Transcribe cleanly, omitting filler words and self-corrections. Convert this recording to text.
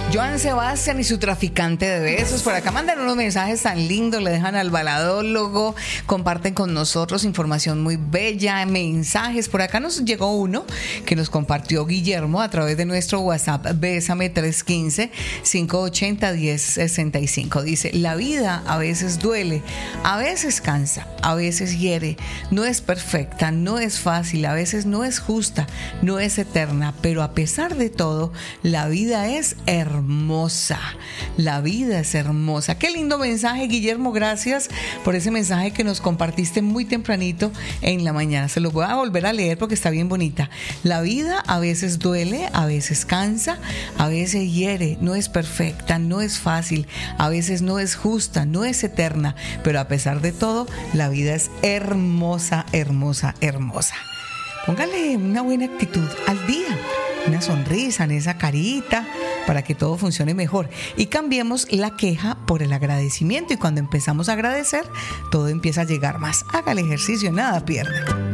Joan Sebastián y su traficante de besos. Por acá mandan unos mensajes tan lindos, le dejan al baladólogo, comparten con nosotros información muy bella, mensajes. Por acá nos llegó uno que nos compartió Guillermo a través de nuestro WhatsApp, Bésame 315-580-1065. Dice: la vida a veces duele, a veces cansa, a veces hiere, no es perfecta, no es fácil, a veces no es justa, no es eterna, pero a pesar de todo, la vida es hermosa. La vida es hermosa. Qué lindo mensaje, Guillermo. Gracias por ese mensaje que nos compartiste muy tempranito en la mañana. Se lo voy a volver a leer porque está bien bonita. La vida a veces duele, a veces cansa, a veces hiere, no es perfecta, no es fácil, a veces no es justa, no es eterna, pero a pesar de todo, la vida es hermosa, hermosa, hermosa. Póngale una buena actitud al día, una sonrisa en esa carita para que todo funcione mejor, y cambiemos la queja por el agradecimiento, y cuando empezamos a agradecer todo empieza a llegar más. Haga el ejercicio, nada pierde.